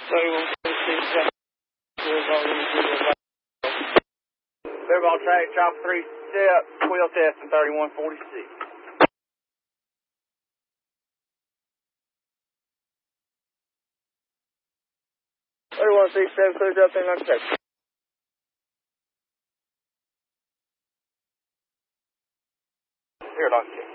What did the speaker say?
Airball track, chop 3 step, wheel test and 3146. 3167, clear up 39 Here, Dr.